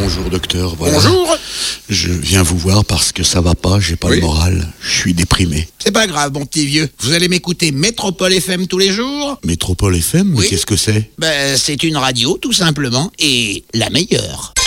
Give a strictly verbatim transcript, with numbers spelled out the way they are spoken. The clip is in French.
Bonjour docteur, voilà. Bonjour. Je viens vous voir parce que ça va pas, j'ai pas Oui. le moral, je suis déprimé. C'est pas grave, mon petit vieux. Vous allez m'écouter Métropole F M tous les jours. Métropole F M, mais Oui. qu'est-ce que c'est? Ben, c'est une radio, tout simplement, et la meilleure.